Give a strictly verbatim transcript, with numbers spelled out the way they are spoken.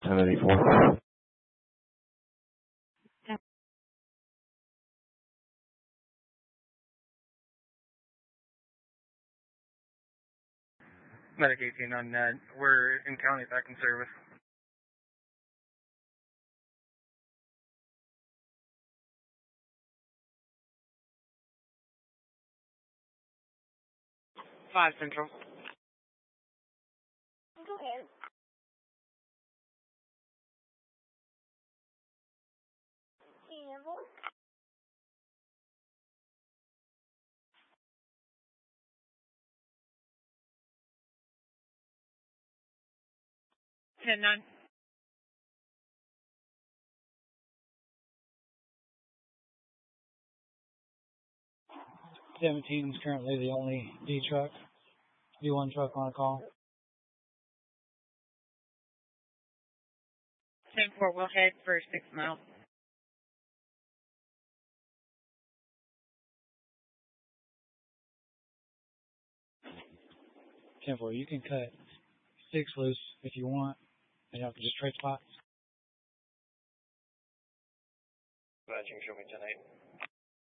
ten eighty-four. Medic eighteen on net. We're in county back in service. Five Central. Go ahead. Ten nine. seventeen is currently the only D truck, D one truck on a call. ten four, we'll head for six miles. ten four, you can cut six loose if you want, and y'all can just trade spots. Badging, show me ten eight.